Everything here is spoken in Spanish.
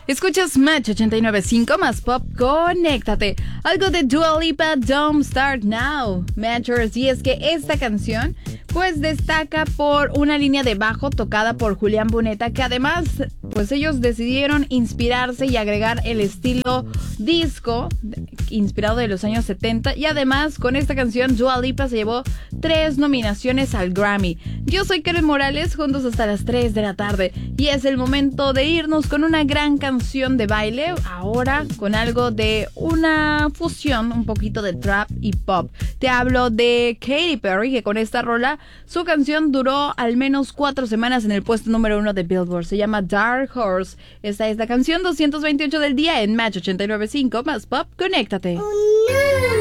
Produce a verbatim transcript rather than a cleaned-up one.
Escuchas Match ochenta y nueve punto cinco más pop, conéctate. Algo de Dua Lipa, Don't Start Now, Matchers. Y es que esta canción pues destaca por una línea de bajo tocada por Julián Buneta, que además pues ellos decidieron inspirarse y agregar el estilo disco inspirado de los años setenta. Y además con esta canción Dua Lipa se llevó tres nominaciones al Grammy. Yo soy Karen Morales, juntos hasta las tres de la tarde, y es el momento de irnos con una gran canción de baile, ahora con algo de una fusión, un poquito de trap y pop. Te hablo de Katy Perry, que con esta rola su canción duró al menos cuatro semanas en el puesto número uno de Billboard. Se llama Dark Horse. Esta es la canción doscientos veintiocho del día en Match ochenta y nueve punto cinco más pop, conéctate. Oh, no.